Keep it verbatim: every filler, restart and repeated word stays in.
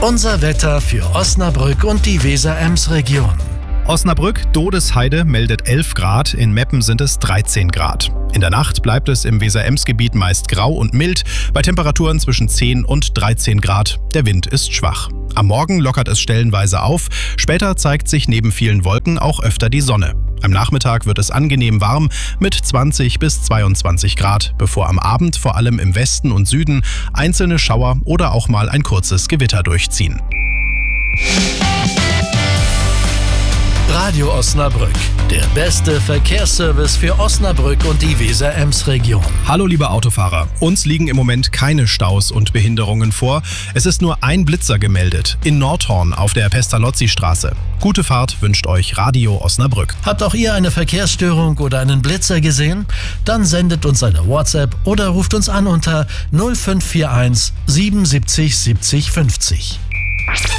Unser Wetter für Osnabrück und die Weser-Ems-Region. Osnabrück, Dodesheide meldet elf Grad, in Meppen sind es dreizehn Grad. In der Nacht bleibt es im Weser-Ems-Gebiet meist grau und mild, bei Temperaturen zwischen zehn und dreizehn Grad. Der Wind ist schwach. Am Morgen lockert es stellenweise auf, später zeigt sich neben vielen Wolken auch öfter die Sonne. Am Nachmittag wird es angenehm warm mit zwanzig bis zweiundzwanzig Grad, bevor am Abend vor allem im Westen und Süden einzelne Schauer oder auch mal ein kurzes Gewitter durchziehen. Radio Osnabrück, der beste Verkehrsservice für Osnabrück und die Weser-Ems-Region. Hallo liebe Autofahrer, uns liegen im Moment keine Staus und Behinderungen vor. Es ist nur ein Blitzer gemeldet, in Nordhorn auf der Pestalozzi-Straße. Gute Fahrt wünscht euch Radio Osnabrück. Habt auch ihr eine Verkehrsstörung oder einen Blitzer gesehen? Dann sendet uns eine WhatsApp oder ruft uns an unter null fünf vier eins siebenundsiebzig siebzig fünfzig.